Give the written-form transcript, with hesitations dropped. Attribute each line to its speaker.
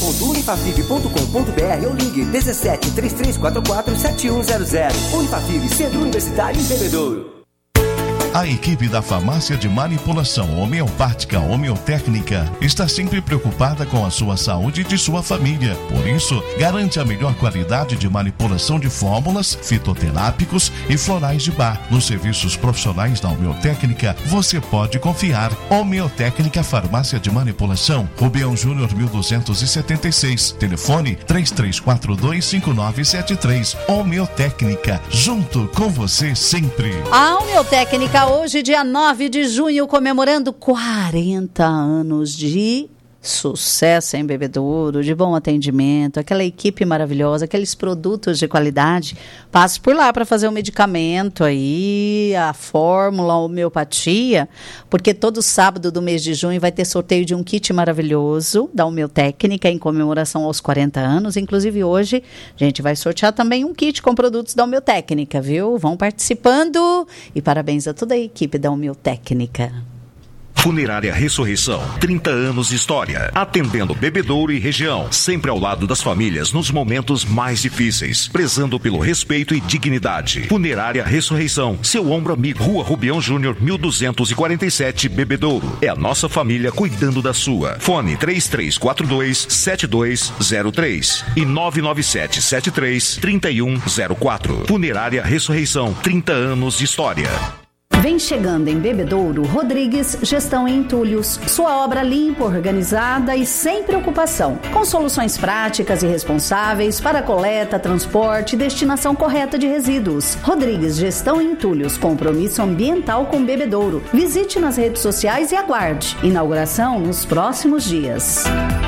Speaker 1: www.unifafib.com.br ou ligue 17 3344 7100. Unifafib, Centro Universitário em Bebedouro.
Speaker 2: A equipe da Farmácia de Manipulação Homeopática Homeotécnica está sempre preocupada com a sua saúde e de sua família. Por isso, garante a melhor qualidade de manipulação de fórmulas, fitoterápicos e florais de bar. Nos serviços profissionais da Homeotécnica, você pode confiar. Homeotécnica Farmácia de Manipulação, Rubião Júnior 1276. Telefone 33425973. Homeotécnica, junto com você sempre.
Speaker 3: A Homeotécnica hoje, dia 9 de junho, comemorando 40 anos de sucesso em Bebedouro, de bom atendimento, aquela equipe maravilhosa, aqueles produtos de qualidade. Passe por lá para fazer o medicamento aí, a fórmula, a homeopatia, porque todo sábado do mês de junho vai ter sorteio de um kit maravilhoso da Homeotécnica em comemoração aos 40 anos. Inclusive hoje a gente vai sortear também um kit com produtos da Homeotécnica, viu? Vão participando e parabéns a toda a equipe da Homeotécnica.
Speaker 4: Funerária Ressurreição, 30 anos de história, atendendo Bebedouro e região, sempre ao lado das famílias nos momentos mais difíceis, prezando pelo respeito e dignidade. Funerária Ressurreição, seu ombro amigo, Rua Rubião Júnior, 1247, Bebedouro. É a nossa família cuidando da sua. Fone 3342-7203 e 99773-3104. Funerária Ressurreição, 30 anos de história.
Speaker 5: Vem chegando em Bebedouro, Rodrigues Gestão em Entulhos. Sua obra limpa, organizada e sem preocupação. Com soluções práticas e responsáveis para coleta, transporte e destinação correta de resíduos. Rodrigues Gestão em Entulhos, compromisso ambiental com Bebedouro. Visite nas redes sociais e aguarde. Inauguração nos próximos dias.